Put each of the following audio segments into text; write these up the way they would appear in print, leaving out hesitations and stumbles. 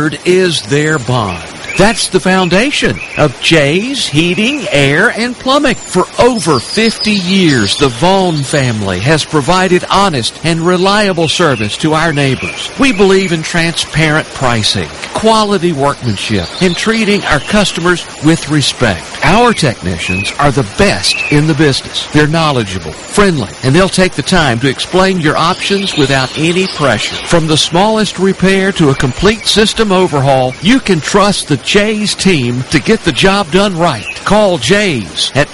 Word is their bond. That's the foundation of Jay's Heating, Air, and Plumbing. For over 50 years, the Vaughn family has provided honest and reliable service to our neighbors. We believe in transparent pricing, quality workmanship, and treating our customers with respect. Our technicians are the best in the business. They're knowledgeable, friendly, and they'll take the time to explain your options without any pressure. From the smallest repair to a complete system overhaul, you can trust the Jay's team to get the job done right. Call Jay's at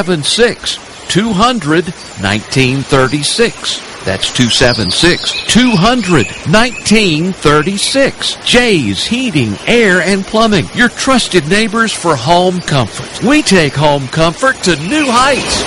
276-200-1936. That's 276-200-1936. Jay's Heating, Air, and Plumbing. Your trusted neighbors for home comfort. We take home comfort to new heights.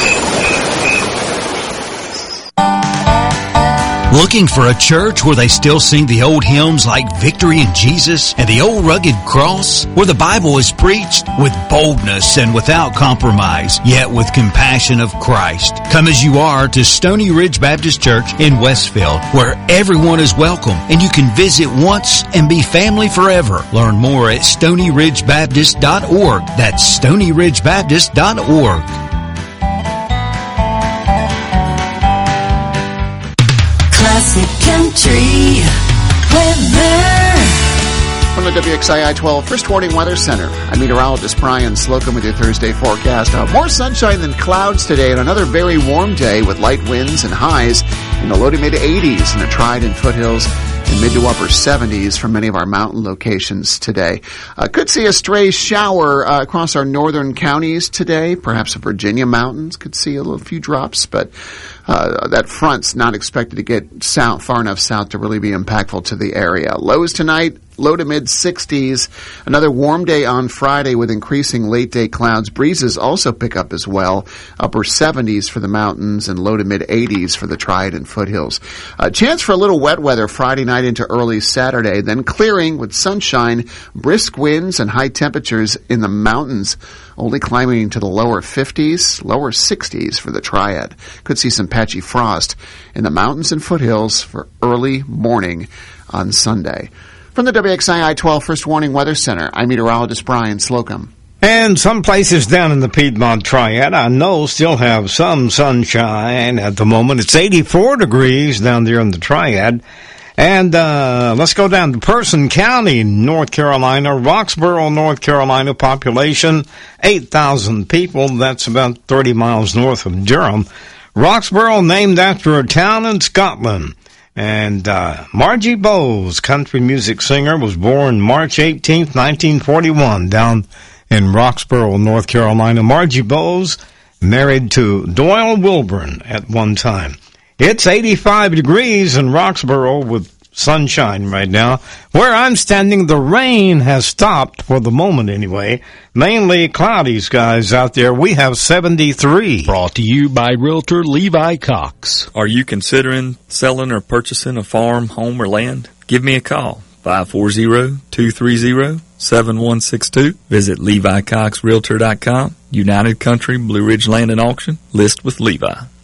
Looking for a church where they still sing the old hymns like Victory in Jesus and the old rugged cross, where the Bible is preached with boldness and without compromise, yet with compassion of Christ? Come as you are to Stony Ridge Baptist Church in Westfield, where everyone is welcome and you can visit once and be family forever. Learn more at StonyRidgeBaptist.org. That's StonyRidgeBaptist.org. Classic Country Weather. From the WXII 12 First Warning Weather Center, I'm meteorologist Brian Slocum with your Thursday forecast. More sunshine than clouds today and another very warm day with light winds and highs in the low to mid 80s in the Trident foothills and mid to upper 70s for many of our mountain locations today. Could see a stray shower across our northern counties today. Perhaps the Virginia mountains could see a little few drops, but that front's not expected to get south, far enough south to really be impactful to the area. Lows tonight, low to mid 60s. Another warm day on Friday with increasing late day clouds. Breezes also pick up as well. Upper 70s for the mountains and low to mid 80s for the Trident foothills. Chance for a little wet weather Friday night into early Saturday, then clearing with sunshine, brisk winds and high temperatures in the mountains, only climbing to the lower 50s, lower 60s for the Triad. Could see some patchy frost in the mountains and foothills for early morning on Sunday. From the WXII 12 First Warning Weather Center, I'm meteorologist Brian Slocum. And some places down in the Piedmont Triad, I know, still have some sunshine at the moment. It's 84 degrees down there in the Triad. And let's go down to Person County, North Carolina, Roxborough, North Carolina, population 8,000 people. That's about 30 miles north of Durham. Roxborough, named after a town in Scotland. And Margie Bowes, country music singer, was born March 18th, 1941, down in Roxborough, North Carolina. Margie Bowes married to Doyle Wilburn at one time. It's 85 degrees in Roxborough with sunshine right now. Where I'm standing, the rain has stopped for the moment anyway. Mainly cloudy skies out there. We have 73. Brought to you by Realtor Levi Cox. Are you considering selling or purchasing a farm, home, or land? Give me a call. 540-230-7162. Visit LeviCoxRealtor.com. United Country Blue Ridge Land and Auction. List with Levi.